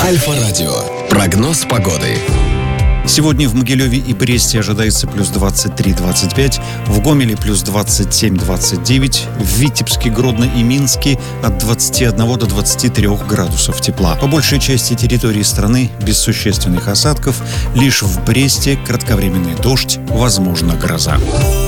Альфа-радио. Прогноз погоды. Сегодня в Могилеве и Бресте ожидается плюс 23-25, в Гомеле плюс 27-29, в Витебске, Гродно и Минске от 21 до 23 градусов тепла. По большей части территории страны без существенных осадков, лишь в Бресте кратковременный дождь, возможно гроза.